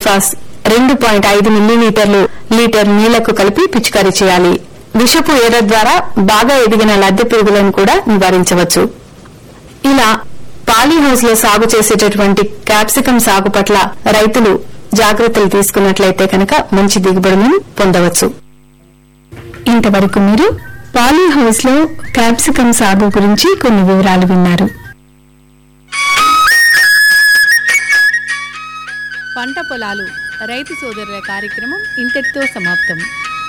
Phosphorus 2.5 మిల్లీలీటర్లు litre నీళ్లకు కలిపి పిచికారీ చేయాలి. విషపు ఎర్ర ద్వారా బాగా ఎదిగిన లద్దె పురుగులను కూడా నివారించవచ్చు. ఇలా పాలీహౌస్ లో సాగు చేసేటటువంటి క్యాప్సికం సాగు పట్ల రైతులు జాగ్రత్తలు తీసుకున్నట్లయితే కనుక మంచి దిగుబడులను పొందవచ్చు. ఇంతవరకు మీరు పాలీహౌస్ లో క్యాప్సికం సాగు గురించి కొన్ని వివరాలు విన్నారు. పంట పొలాలు రైతు సోదరుల కార్యక్రమం ఇంతటితో సమాప్తం.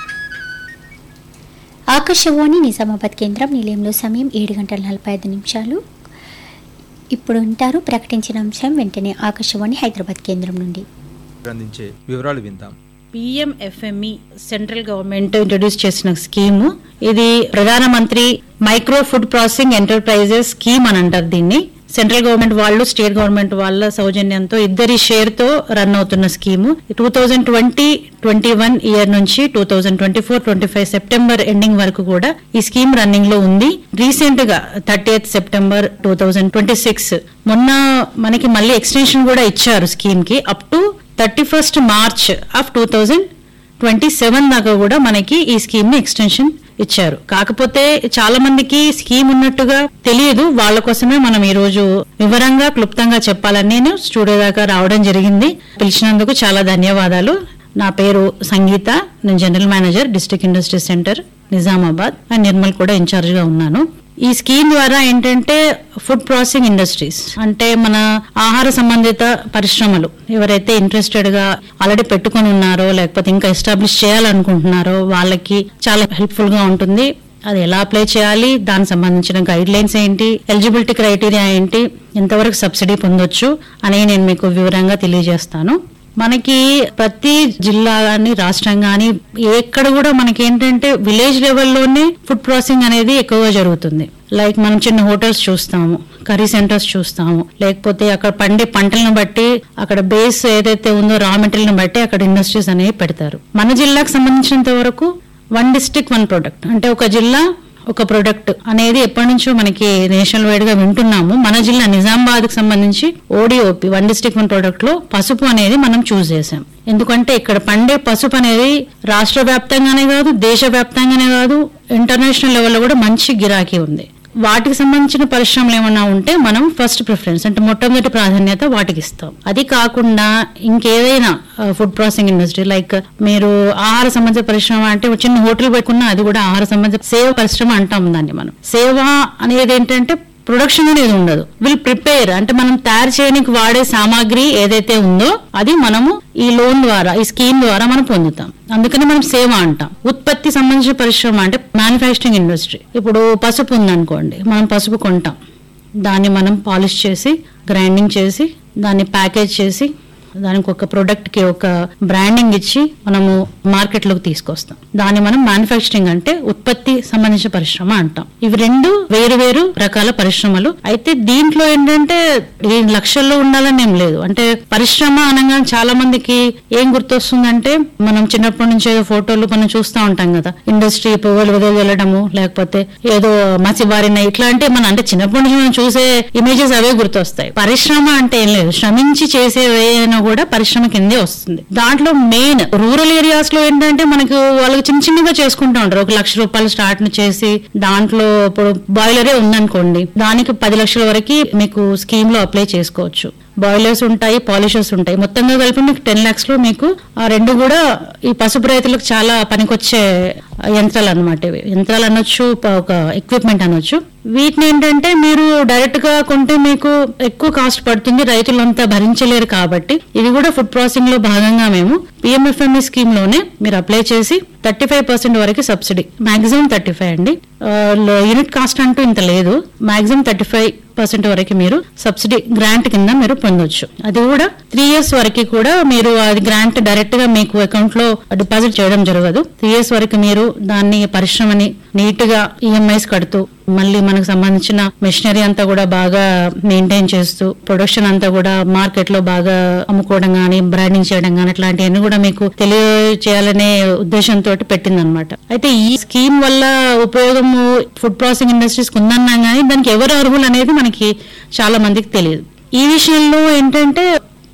ఆకాశవాణి నిజామాబాద్ కేంద్రం నిలయంలో సమయం 7:45. ఇప్పుడు ఉంటారు ప్రకటించిన అంశం వెంటనే ఆకాశవాణి హైదరాబాద్ కేంద్రం నుండి అందించే వివరాలు విందాం. PMFME సెంట్రల్ గవర్నమెంట్ ఇంట్రడ్యూస్ చేసిన స్కీము. ఇది ప్రధానమంత్రి micro food processing enterprises scheme అని అంటారు దీన్ని. సెంట్రల్ గవర్నమెంట్ వాళ్ళు స్టేట్ గవర్నమెంట్ వాళ్ళ సౌజన్యంతో ఇద్దరి షేర్ తో రన్ అవుతున్న స్కీము. 2020-21 ఇయర్ నుంచి 2024-25 సెప్టెంబర్ ఎండింగ్ వరకు కూడా ఈ స్కీమ్ రన్నింగ్ లో ఉంది. రీసెంట్ గా 30th సెప్టెంబర్ 2026 మొన్న మనకి మళ్ళీ ఎక్స్టెన్షన్ కూడా ఇచ్చారు స్కీమ్ కి up to 31st March of 2027 దాకా కూడా మనకి ఈ స్కీమ్ ని ఎక్స్టెన్షన్ ఇచ్చారు. కాకపోతే చాలా మందికి స్కీమ్ ఉన్నట్టుగా తెలియదు. వాళ్ళ కోసమే మనం ఈ రోజు వివరంగా క్లుప్తంగా చెప్పాలని నేను స్టూడియో దాకా రావడం జరిగింది. పిలిచినందుకు చాలా ధన్యవాదాలు. నా పేరు సంగీత. నేను general manager district industry centre Nizamabad and Nirmal కూడా ఇన్ఛార్జ్ గా ఉన్నాను. ఈ స్కీమ్ ద్వారా ఏంటంటే ఫుడ్ ప్రాసెసింగ్ ఇండస్ట్రీస్ అంటే మన ఆహార సంబంధిత పరిశ్రమలు ఎవరైతే ఇంట్రెస్టెడ్ గా ఆల్రెడీ పెట్టుకుని ఉన్నారో లేకపోతే ఇంకా ఎస్టాబ్లిష్ చేయాలనుకుంటున్నారో వాళ్ళకి చాలా హెల్ప్ఫుల్ గా ఉంటుంది. అది ఎలా అప్లై చేయాలి, దానికి సంబంధించిన గైడ్ లైన్స్ ఏంటి, ఎలిజిబిలిటీ క్రైటీరియా ఏంటి, ఎంతవరకు సబ్సిడీ పొందొచ్చు అని నేను మీకు వివరంగా తెలియజేస్తాను. మనకి ప్రతి జిల్లా గాని రాష్ట్రం గాని ఎక్కడ కూడా మనకి ఏంటంటే విలేజ్ లెవెల్లోనే ఫుడ్ ప్రాసెసింగ్ అనేది ఎక్కువగా జరుగుతుంది. లైక్ మనం చిన్న హోటల్స్ చూస్తాము, కర్రీ సెంటర్స్ చూస్తాము, లేకపోతే అక్కడ పండే పంటలను బట్టి అక్కడ బేస్ ఏదైతే ఉందో రా మెటీరియల్ బట్టి అక్కడ ఇండస్ట్రీస్ అనేవి పెడతారు. మన జిల్లాకు సంబంధించినంత వరకు 1 district 1 product అంటే ఒక జిల్లా ఒక ప్రొడక్ట్ అనేది ఎప్పటి నుంచో మనకి నేషనల్ వైడ్ గా వింటున్నాము. మన జిల్లా నిజామాబాద్ కి సంబంధించి ODOP 1 district 1 product లో పసుపు అనేది మనం చూస్ చేసాం. ఎందుకంటే ఇక్కడ పండే పసుపు అనేది రాష్ట్ర వ్యాప్తంగానే కాదు, దేశ వ్యాప్తంగానే కాదు, ఇంటర్నేషనల్ లెవెల్లో కూడా మంచి గిరాకీ ఉంది. వాటికి సంబంధించిన పరిశ్రమలు ఏమన్నా ఉంటే మనం ఫస్ట్ ప్రిఫరెన్స్ అంటే మొట్టమొదటి ప్రాధాన్యత వాటికి ఇస్తాం. అది కాకుండా ఇంకేదైనా ఫుడ్ ప్రాసెసింగ్ ఇండస్ట్రీ లైక్ మీరు ఆహార సంబంధిత పరిశ్రమ అంటే చిన్న హోటల్ పెట్టుకున్నా అది కూడా ఆహార సంబంధిత సేవ పరిశ్రమ అంటాం దాన్ని. మనం సేవ అనేది ఏంటంటే ప్రొడక్షన్ అనేది ఉండదు, విల్ ప్రిపేర్ అంటే మనం తయారు చేయడానికి వాడే సామాగ్రి ఏదైతే ఉందో అది మనము ఈ లోన్ ద్వారా ఈ స్కీమ్ ద్వారా మనం పొందుతాం. అందుకని మనం సేవ అంటాం. ఉత్పత్తి సంబంధించిన పరిశ్రమ అంటే మ్యానుఫ్యాక్చరింగ్ ఇండస్ట్రీ. ఇప్పుడు పసుపు ఉందనుకోండి, మనం పసుపు కొంటాం, దాన్ని మనం పాలిష్ చేసి గ్రైండింగ్ చేసి దాన్ని ప్యాకేజ్ చేసి దానికి ఒక ప్రొడక్ట్ కి ఒక బ్రాండింగ్ ఇచ్చి మనము మార్కెట్ లోకి తీసుకొస్తాం. దాన్ని మనం మ్యానుఫ్యాక్చరింగ్ అంటే ఉత్పత్తి సంబంధించిన పరిశ్రమ అంటాం. ఇవి రెండు వేరు వేరు రకాల పరిశ్రమలు. అయితే దీంట్లో ఏంటంటే లక్షల్లో ఉండాలని ఏం లేదు. అంటే పరిశ్రమ అనగా చాలా మందికి ఏం గుర్తొస్తుందంటే మనం చిన్నప్పటి నుంచి ఏదో ఫోటోలు మనం చూస్తూ ఉంటాం కదా, ఇండస్ట్రీ పువ్వులు వెళ్ళడము లేకపోతే ఏదో మసిబారిన ఇట్లాంటి మన అంటే చిన్నప్పటి నుంచి మనం చూసే ఇమేజెస్ అవే గుర్తొస్తాయి. పరిశ్రమ అంటే ఏం లేదు, శ్రమించి చేసేవేనా కూడా పరిశ్రమ కిందే వస్తుంది. దాంట్లో మెయిన్ రూరల్ ఏరియాస్ లో ఏంటంటే మనకు వాళ్ళకి చిన్న చిన్నగా చేసుకుంటూ ఉంటారు. 1 లక్ష రూపాయలు స్టార్ట్ చేసి దాంట్లో ఇప్పుడు బాయిలరే ఉందనుకోండి, దానికి 10 లక్షల వరకు మీకు స్కీమ్ లో అప్లై చేసుకోవచ్చు. బాయిలర్స్ ఉంటాయి, పాలిషర్స్ ఉంటాయి, మొత్తంగా కలిపి మీకు 10 lakhs లో మీకు ఆ రెండు కూడా ఈ పసుపు రైతులకు చాలా పనికొచ్చే యంత్రాలు అనమాట. యంత్రాలు అనొచ్చు, ఒక ఎక్విప్మెంట్ అనొచ్చు. వీటిని ఏంటంటే మీరు డైరెక్ట్ గా కొంటే మీకు ఎక్కువ కాస్ట్ పడుతుంది, రైతులంతా భరించలేరు. కాబట్టి ఇది కూడా ఫుడ్ ప్రాసెసింగ్ లో భాగంగా మేము PMFME స్కీమ్ లోనే మీరు అప్లై చేసి 35% వరకు సబ్సిడీ, మాక్సిమం 35 అండి, యూనిట్ కాస్ట్ అంటూ ఇంత లేదు, మాక్సిమం 35% వరకు మీరు సబ్సిడీ గ్రాంట్ కింద మీరు పొందొచ్చు. అది కూడా 3 years వరకు కూడా మీరు అది గ్రాంట్ డైరెక్ట్ గా మీకు అకౌంట్ లో డిపాజిట్ చేయడం జరగదు. 3 years వరకు మీరు దాన్ని పరిశ్రమని నీట్ గా EMIs కడుతూ మళ్ళీ మనకు సంబంధించిన మెషినరీ అంతా కూడా బాగా మెయింటైన్ చేస్తూ ప్రొడక్షన్ అంతా కూడా మార్కెట్ లో బాగా అమ్ముకోవడం గానీ బ్రాండింగ్ చేయడం గానీ అట్లాంటివన్నీ కూడా మీకు తెలియజేయాలనే ఉద్దేశంతో పెట్టిందనమాట. అయితే ఈ స్కీమ్ వల్ల ఉపయోగము ఫుడ్ ప్రాసెసింగ్ ఇండస్ట్రీస్ ఉందన్నా గానీ దానికి ఎవరు అర్హులు అనేది మనకి చాలా మందికి తెలియదు. ఈ విషయంలో ఏంటంటే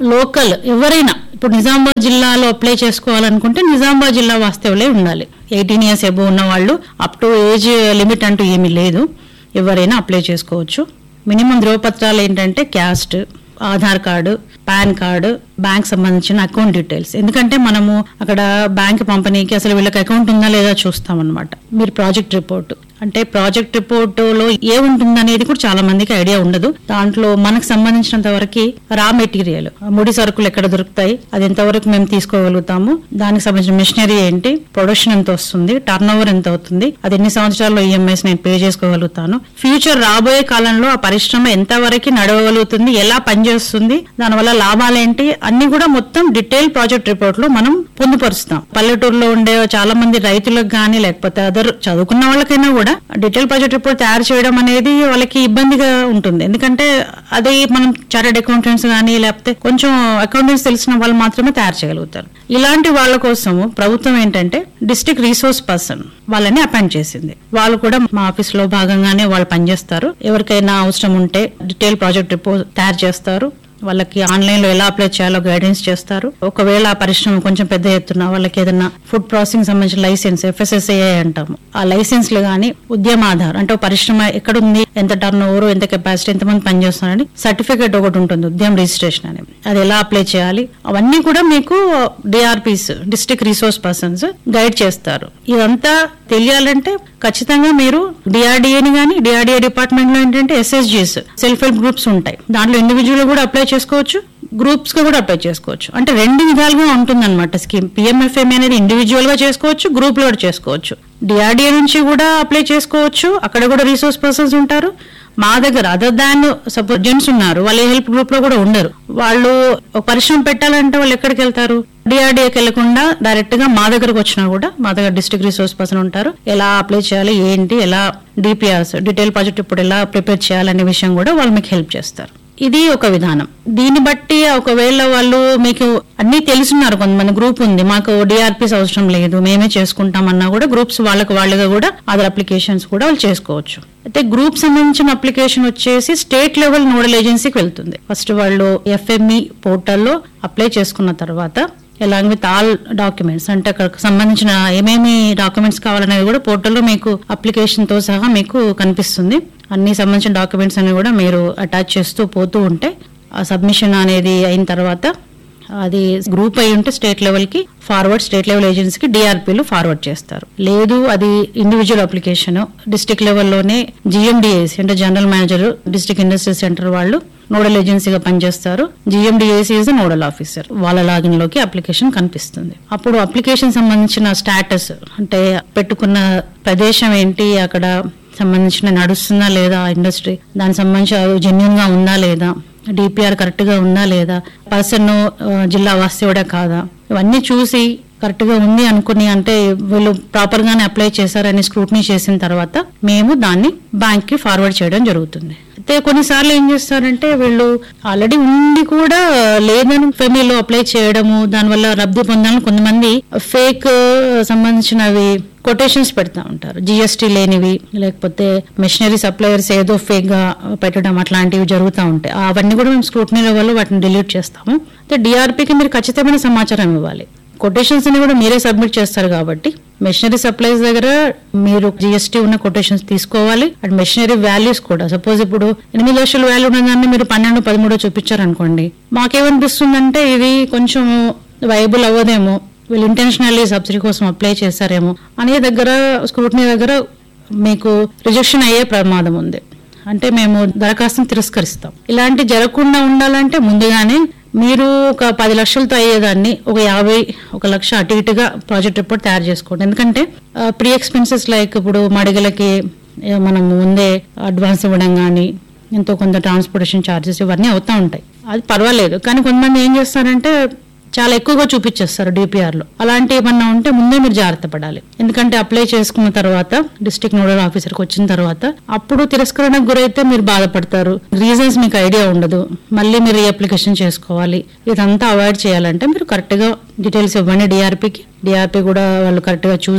లోకల్ ఎవరైనా ఇప్పుడు నిజామాబాద్ జిల్లాలో అప్లై చేసుకోవాలనుకుంటే నిజామాబాద్ జిల్లా వాస్తవులే ఉండాలి. 18 years అబోవ్ ఉన్న వాళ్ళు, అప్ టు ఏజ్ లిమిట్ అంటూ ఏమీ లేదు, ఎవరైనా అప్లై చేసుకోవచ్చు. మినిమం ధ్రువపత్రాలు ఏంటంటే caste, Aadhaar card, pan card, bank సంబంధించిన అకౌంట్ డీటెయిల్స్. ఎందుకంటే మనము అక్కడ బ్యాంక్ పంపిణీకి అసలు వీళ్ళకి అకౌంట్ ఉందా లేదా చూస్తాం అనమాట. మీరు ప్రాజెక్ట్ రిపోర్ట్ అంటే ప్రాజెక్ట్ రిపోర్ట్ లో ఏముంటుంది అనేది కూడా చాలా మందికి ఐడియా ఉండదు. దాంట్లో మనకు సంబంధించినంత వరకు రా మెటీరియల్, ముడి సరుకులు ఎక్కడ దొరుకుతాయి, అది ఎంతవరకు మేము తీసుకోగలుగుతాము, దానికి సంబంధించిన మిషనరీ ఏంటి, ప్రొడక్షన్ ఎంత వస్తుంది, టర్న్ ఓవర్ ఎంత అవుతుంది, అది ఎన్ని సంవత్సరాల్లో ఈఎంఐస్ నేను పే చేసుకోగలుగుతాను, ఫ్యూచర్ రాబోయే కాలంలో ఆ పరిశ్రమ ఎంతవరకు నడవగలుగుతుంది, ఎలా పనిచేస్తుంది, దానివల్ల లాభాలేంటి అన్ని కూడా మొత్తం డీటెయిల్ ప్రాజెక్ట్ రిపోర్ట్ లో మనం పొందుపరుస్తాం. పల్లెటూరులో ఉండే చాలా మంది రైతులకు గానీ లేకపోతే అదర్ చదువుకున్న వాళ్ళకైనా కూడా డీటెయిల్ ప్రాజెక్ట్ రిపోర్ట్ తయారు చేయడం అనేది వాళ్ళకి ఇబ్బందిగా ఉంటుంది. ఎందుకంటే అది మనం చార్టెడ్ అకౌంటెంట్స్ కానీ లేకపోతే కొంచెం అకౌంటెంట్స్ తెలిసిన వాళ్ళు మాత్రమే తయారు చేయగలుగుతారు. ఇలాంటి వాళ్ళ కోసం ప్రభుత్వం ఏంటంటే డిస్ట్రిక్ట్ రిసోర్స్ పర్సన్ వాళ్ళని అపాయింట్ చేసింది. వాళ్ళు కూడా మా ఆఫీస్ లో భాగంగానే వాళ్ళు పనిచేస్తారు. ఎవరికైనా అవసరం ఉంటే డీటెయిల్ ప్రాజెక్ట్ రిపోర్ట్ తయారు చేస్తారు. వాళ్ళకి ఆన్లైన్ లో ఎలా అప్లై చేయాలో గైడెన్స్ చేస్తారు. ఒకవేళ ఆ పరిశ్రమ కొంచెం పెద్ద ఎత్తున వాళ్ళకి ఏదైనా ఫుడ్ ప్రాసెసింగ్ సంబంధించిన లైసెన్స్, FSSAI అంటాము, ఆ లైసెన్స్లు గానీ, ఉద్యమాధార్ అంటే పరిశ్రమ ఎక్కడుంది, ఎంత టర్న్ ఓవర్, ఎంత కెపాసిటీ, ఎంతమంది పనిచేస్తున్నారని సర్టిఫికేట్ ఒకటి ఉంటుంది, ఉద్యమ రిజిస్ట్రేషన్ అని, అది ఎలా అప్లై చేయాలి అవన్నీ కూడా మీకు DRPs district resource persons guide చేస్తారు. ఇదంతా తెలియాలంటే ఖచ్చితంగా మీరు DRDAని కానీ, DRDA డిపార్ట్మెంట్ లో ఏంటంటే SSGs సెల్ఫ్ హెల్ప్ గ్రూప్స్ ఉంటాయి. దాంట్లో ఇండివిజువల్ కూడా అప్లై చేసుకోవచ్చు, గ్రూప్స్ గా కూడా అప్లై చేసుకోవచ్చు. అంటే 2 విధాలుగా ఉంటుంది అనమాట స్కీమ్. PMFME అనేది ఇండివిజువల్ గా చేసుకోవచ్చు, గ్రూప్ లో కూడా చేసుకోవచ్చు. DRDA నుంచి కూడా అప్లై చేసుకోవచ్చు, అక్కడ కూడా రిసోర్స్ పర్సన్స్ ఉంటారు. మా దగ్గర అదర్ దాన్ సపోజ్ జెంట్స్ ఉన్నారు, వాళ్ళు హెల్ప్ గ్రూప్ లో కూడా ఉండరు. వాళ్ళు ఒక పరిశ్రమ పెట్టాలంటే వాళ్ళు ఎక్కడికి వెళ్తారు, DRDAకి వెళ్లకుండా డైరెక్ట్ గా మా దగ్గరకు వచ్చినా కూడా మా దగ్గర డిస్ట్రిక్ట్ రిసోర్స్ పర్సన్ ఉంటారు. ఎలా అప్లై చేయాలి, ఏంటి, ఎలా DPRs డీటెయిల్ ప్రాజెక్ట్ ఇప్పుడు ఎలా ప్రిపేర్ చేయాలనే విషయం కూడా వాళ్ళు మీకు హెల్ప్ చేస్తారు. ఇది ఒక విధానం. దీన్ని బట్టి ఒకవేళ వాళ్ళు మీకు అన్ని తెలుసున్నారు, కొంతమంది గ్రూప్ ఉంది, మాకు DRPs అవసరం లేదు, మేమే చేసుకుంటామన్నా కూడా గ్రూప్స్ వాళ్ళుగా కూడా అదర్ అప్లికేషన్స్ కూడా వాళ్ళు చేసుకోవచ్చు. అయితే గ్రూప్ సంబంధించిన అప్లికేషన్ వచ్చేసి స్టేట్ లెవెల్ నోడల్ ఏజెన్సీకి వెళ్తుంది. ఫస్ట్ వాళ్ళు FME పోర్టల్లో అప్లై చేసుకున్న తర్వాత అలాంగ్ విత్ ఆల్ డాక్యుమెంట్స్ అంటే అక్కడ సంబంధించిన ఏమేమి డాక్యుమెంట్స్ కావాలనేది కూడా పోర్టల్లో మీకు అప్లికేషన్ తో సహా మీకు కనిపిస్తుంది. అన్ని సంబంధించిన డాక్యుమెంట్స్ అన్ని కూడా మీరు అటాచ్ చేస్తూ పోతూ ఉంటే ఆ సబ్మిషన్ అనేది అయిన తర్వాత అది గ్రూప్ అయి ఉంటే స్టేట్ లెవెల్ కి ఫార్వర్డ్, స్టేట్ లెవెల్ ఏజెన్సీకి DRPలు ఫార్వర్డ్ చేస్తారు. లేదు అది ఇండివిజువల్ అప్లికేషన్ డిస్ట్రిక్ట్ లెవెల్లోనే GMDAC అంటే general manager district industry centre వాళ్ళు నోడల్ ఏజెన్సీగా పనిచేస్తారు. GMDAC is nodal officer. వాళ్ళ లాగిన్ లోకి అప్లికేషన్ కనిపిస్తుంది. అప్పుడు అప్లికేషన్ సంబంధించిన స్టేటస్ అంటే పెట్టుకున్న ప్రదేశం ఏంటి, అక్కడ సంబంధించిన నడుస్తుందా లేదా ఇండస్ట్రీ, దానికి సంబంధించి జెన్యూన్ గా ఉందా లేదా, DPR కరెక్ట్ గా ఉందా లేదా, పర్సన్ జిల్లా వాస్తవుడా కాదా, ఇవన్నీ చూసి కరెక్ట్ గా ఉంది అనుకుని అంటే వీళ్ళు ప్రాపర్ గానే అప్లై చేశారని స్క్రూటినీ చేసిన తర్వాత మేము దాన్ని బ్యాంక్ కి ఫార్వర్డ్ చేయడం జరుగుతుంది. అయితే కొన్నిసార్లు ఏం చేస్తారంటే వీళ్ళు ఆల్రెడీ ఉండి కూడా లేదని ఫెమీలో అప్లై చేయడము, దానివల్ల లబ్ధి పొందాలని కొంతమంది ఫేక్ సంబంధించినవి కొటేషన్స్ పెడతా ఉంటారు, GST లేనివి, లేకపోతే మిషనరీ సప్లయర్స్ ఏదో ఫేక్ గా పెట్టడం, అట్లాంటివి జరుగుతూ ఉంటాయి. అవన్నీ కూడా మేము స్క్రూటినీ లెవెల్లో వాటిని డిలీట్ చేస్తాము. అయితే DRPకి మీరు ఖచ్చితమైన సమాచారం ఇవ్వాలి. కొటేషన్స్ అని కూడా మీరే సబ్మిట్ చేస్తారు కాబట్టి మెషినరీ సప్లైస్ దగ్గర మీరు GST ఉన్న కొటేషన్స్ తీసుకోవాలి. అండ్ మెషినరీ వాల్యూస్ కూడా సపోజ్ ఇప్పుడు 8 లక్షల వాల్యూ ఉన్నదాన్ని మీరు 12, 13 చూపించారనుకోండి, మాకేమనిపిస్తుందంటే ఇది కొంచెం వైబుల్ అవ్వదేమో, వీళ్ళు ఇంటెన్షనల్లీ సబ్సిడీ కోసం అప్లై చేశారేమో అనే దగ్గర స్క్రూటినీ దగ్గర మీకు రిజెక్షన్ అయ్యే ప్రమాదం ఉంది. అంటే మేము దరఖాస్తును తిరస్కరిస్తాం. ఇలాంటి జరగకుండా ఉండాలంటే ముందుగానే మీరు ఒక 10 లక్షలతో అయ్యేదాన్ని ఒక 50, 1 లక్ష అటు ఇటుగా ప్రాజెక్ట్ రిపోర్ట్ తయారు చేసుకోండి. ఎందుకంటే ప్రీ ఎక్స్పెన్సెస్ లైక్ ఇప్పుడు మడిగలకి మనం ముందే అడ్వాన్స్ ఇవ్వడం కానీ, ఎంతో కొంత ట్రాన్స్పోర్టేషన్ ఛార్జెస్ ఇవన్నీ అవుతూ ఉంటాయి. అది పర్వాలేదు. కానీ కొంతమంది ఏం చేస్తారంటే చాలా ఎక్కువగా చూపించేస్తారు DPR లో. అలాంటి ఏమన్నా ఉంటే ముందే మీరు జాగ్రత్త పడాలి. ఎందుకంటే అప్లై చేసుకున్న తర్వాత డిస్ట్రిక్ట్ నోడల్ ఆఫీసర్కి వచ్చిన తర్వాత అప్పుడు తిరస్కరణకు గురైతే మీరు బాధపడతారు, రీజన్స్ మీకు ఐడియా ఉండదు, మళ్ళీ మీరు అప్లికేషన్ చేసుకోవాలి. ఇదంతా అవాయిడ్ చేయాలంటే మీరు కరెక్ట్ గా డీటెయిల్స్ ఇవ్వండి DRPకి. DRP కూడా వాళ్ళు కరెక్ట్ గా చూసి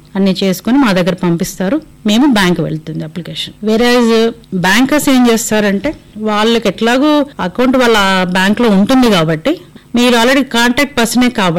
అన్ని చేసుకుని మా దగ్గర పంపిస్తారు, మేము బ్యాంక్ వెళ్తుంది అప్లికేషన్. వేరేజ్ బ్యాంకర్స్ ఏం చేస్తారంటే వాళ్ళకి ఎట్లాగో అకౌంట్ వాళ్ళ బ్యాంక్ లో ఉంటుంది కాబట్టి మీరు ఆల్రెడీ కాంటాక్ట్ పర్సనే కాబట్టి